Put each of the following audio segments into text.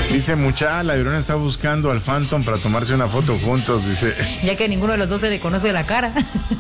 Dice mucha, la Llorona está buscando al Phantom para tomarse una foto juntos, dice. Ya que a ninguno de los dos se le conoce la cara.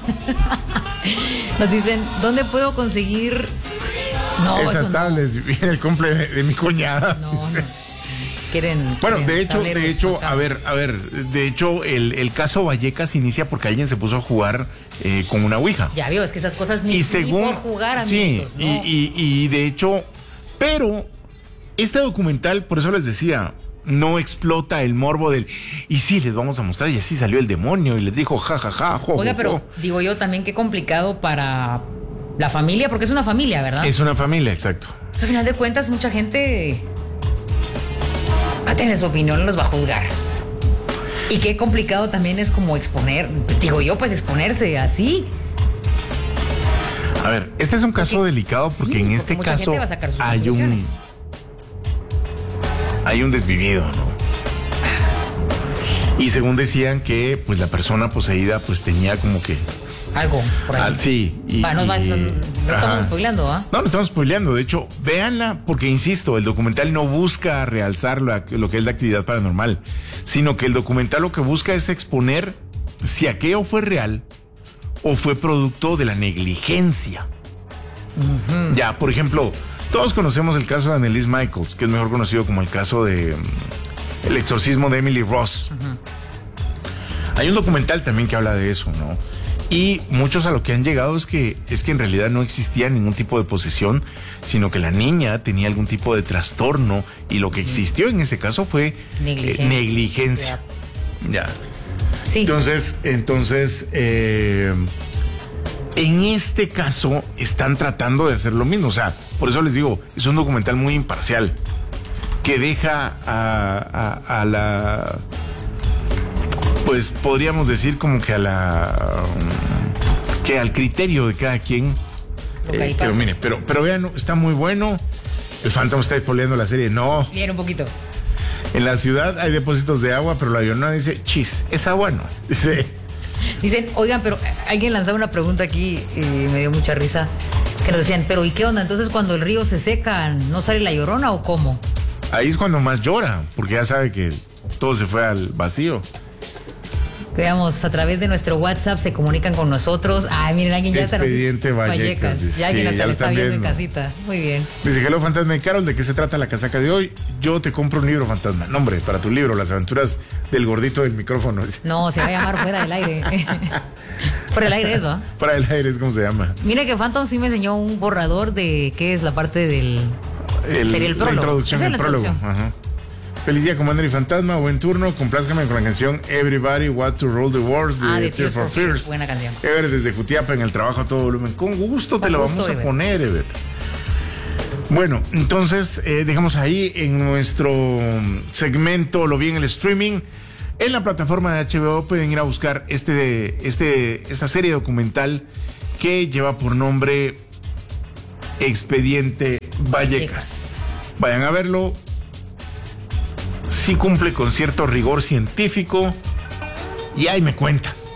Nos dicen, ¿dónde puedo conseguir? No, esas tablets, viene el cumple de mi cuñada. No. Quieren, bueno, de hecho, macabros. a ver, de hecho, el caso Vallecas inicia porque alguien se puso a jugar con una ouija. Ya vio, es que esas cosas ni por jugar, amiguitos, sí, ¿no? y de hecho, pero este documental, por eso les decía, no explota el morbo del, y sí, les vamos a mostrar, y así salió el demonio, y les dijo, jajaja, Oiga, pero digo yo también qué complicado para la familia, porque es una familia, ¿verdad? Es una familia, exacto. Al final de cuentas, mucha gente va a tener su opinión, los va a juzgar. Y qué complicado también es como exponer, digo yo, pues exponerse así. A ver, este es un caso delicado porque sí, en este mucha caso gente va a sacar sus hay un desvivido, ¿no? Y según decían que pues la persona poseída pues tenía como que algo por ahí. Sí. No estamos spoileando, ¿ah? No estamos spoileando. De hecho, véanla porque, insisto, el documental no busca realzar lo que es la actividad paranormal, sino que el documental lo que busca es exponer si aquello fue real o fue producto de la negligencia. Uh-huh. Ya, por ejemplo, todos conocemos el caso de Anneliese Michaels, que es mejor conocido como el caso de el exorcismo de Emily Ross. Uh-huh. Hay un documental también que habla de eso, ¿no? Y muchos a lo que han llegado es que en realidad no existía ningún tipo de posesión, sino que la niña tenía algún tipo de trastorno y lo que existió en ese caso fue negligencia. Ya. Sí. Entonces, en este caso están tratando de hacer lo mismo. O sea, por eso les digo, es un documental muy imparcial que deja a la... Pues podríamos decir como que que al criterio de cada quien. Pero mire, pero vean, está muy bueno. El Phantom está spoileando la serie. No. Bien, un poquito. En la ciudad hay depósitos de agua, pero la Llorona dice, chis, es agua, no. Dicen, oigan, pero alguien lanzaba una pregunta aquí y me dio mucha risa. Que nos decían, pero ¿y qué onda? Entonces cuando el río se seca, ¿no sale la Llorona o cómo? Ahí es cuando más llora, porque ya sabe que todo se fue al vacío. Veamos, a través de nuestro WhatsApp se comunican con nosotros. Ay, miren, alguien ya está. Expediente Vallecas. Ya alguien hasta lo está viendo en casita. Muy bien. Dice, hello, Fantasma y Carol, ¿de qué se trata la casaca de hoy? Yo te compro un libro, Fantasma. No, hombre, para tu libro, Las aventuras del gordito del micrófono. No, se va a llamar Fuera del Aire. Fuera del Aire eso, ¿eh? Fuera del Aire es como se llama. Mira que Phantom sí me enseñó un borrador de qué es la parte del... sería el prólogo. La introducción, el prólogo. Ajá. Feliz día, Commander y Fantasma. Buen turno. Complázcame con la canción Everybody Want to Roll the Wars de Tears for Fears. Buena canción. Ever desde Jutiapa en el trabajo a todo volumen. Con gusto te la vamos a poner, Ever. Bueno, entonces dejamos ahí en nuestro segmento Lo vi en el streaming. En la plataforma de HBO pueden ir a buscar esta serie documental que lleva por nombre Expediente Vallecas. Vayan a verlo. Sí cumple con cierto rigor científico y ahí me cuentan.